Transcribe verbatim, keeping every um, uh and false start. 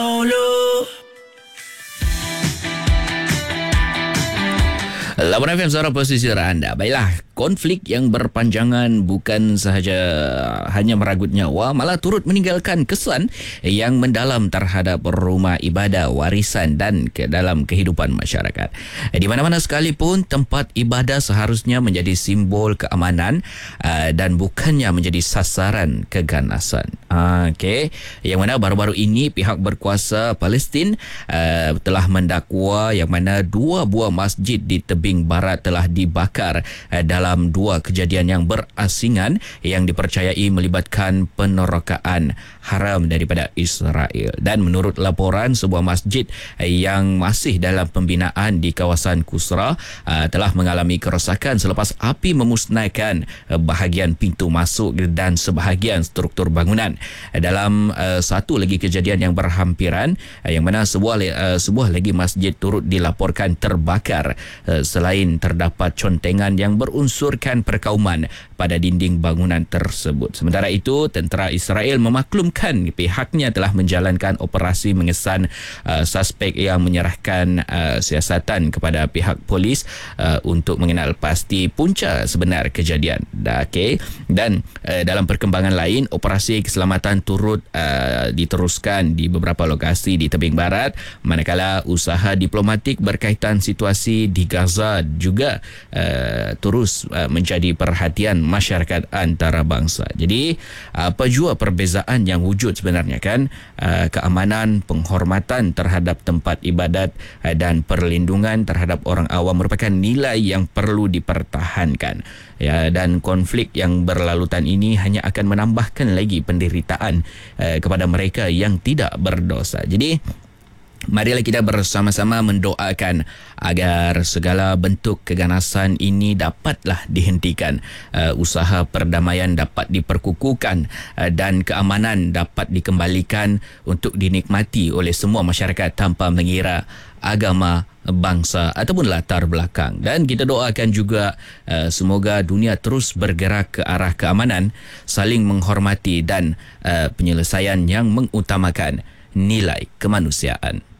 Labuan F M, suara pesisir anda. Baiklah, konflik yang berpanjangan bukan sahaja hanya meragut nyawa, malah turut meninggalkan kesan yang mendalam terhadap rumah ibadah, warisan dan ke dalam kehidupan masyarakat. Di mana-mana sekalipun, tempat ibadah seharusnya menjadi simbol keamanan uh, dan bukannya menjadi sasaran keganasan. Uh, Okey, yang mana baru-baru ini pihak berkuasa Palestin uh, telah mendakwa yang mana dua buah masjid di tebing barat telah dibakar uh, dalam dua kejadian yang berasingan yang dipercayai melibatkan penerokaan haram daripada Israel. Dan menurut laporan, sebuah masjid uh, yang masih dalam pembinaan di kawasan Kusra uh, telah mengalami kerosakan selepas api memusnahkan uh, bahagian pintu masuk dan sebahagian struktur bangunan. Uh, dalam uh, satu lagi kejadian yang berhampiran uh, yang mana sebuah uh, sebuah lagi masjid turut dilaporkan terbakar uh, selain terdapat contengan yang berunsurkan perkauman pada dinding bangunan tersebut. Sementara itu, tentera Israel memaklumkan pihaknya telah menjalankan operasi mengesan uh, suspek yang menyerahkan uh, siasatan kepada pihak polis uh, untuk mengenal pasti punca sebenar kejadian. Okay. Dan uh, dalam perkembangan lain, operasi keselamatan turut uh, diteruskan di beberapa lokasi di tebing barat, manakala usaha diplomatik berkaitan situasi di Gaza juga uh, terus uh, menjadi perhatian masyarakat antarabangsa. Jadi apa jua perbezaan yang wujud sebenarnya kan, uh, keamanan, penghormatan terhadap tempat ibadat uh, dan perlindungan terhadap orang awam merupakan nilai yang perlu dipertahankan. Ya, dan konflik yang berlalutan ini hanya akan menambahkan lagi penderitaan uh, kepada mereka yang tidak berdosa. Jadi marilah kita bersama-sama mendoakan agar segala bentuk keganasan ini dapatlah dihentikan, uh, usaha perdamaian dapat diperkukuhkan uh, dan keamanan dapat dikembalikan untuk dinikmati oleh semua masyarakat tanpa mengira agama, bangsa ataupun latar belakang. Dan kita doakan juga uh, semoga dunia terus bergerak ke arah keamanan, saling menghormati dan uh, penyelesaian yang mengutamakan nilai kemanusiaan.